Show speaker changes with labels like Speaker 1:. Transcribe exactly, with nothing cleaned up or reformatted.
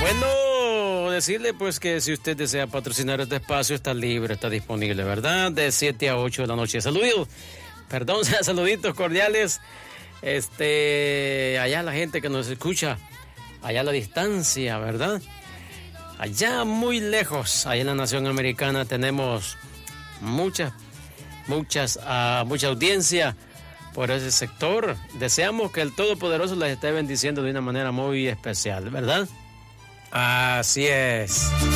Speaker 1: Bueno, decirle pues que si usted desea patrocinar este espacio, está libre, está disponible, ¿verdad? De siete a ocho de la noche. Saluditos, perdón, saluditos cordiales. Este, allá la gente que nos escucha, allá a la distancia, ¿verdad? Allá muy lejos, allá en la nación americana tenemos muchas, muchas, uh, mucha audiencia por ese sector. Deseamos que el Todopoderoso les esté bendiciendo de una manera muy especial, ¿verdad? Así es.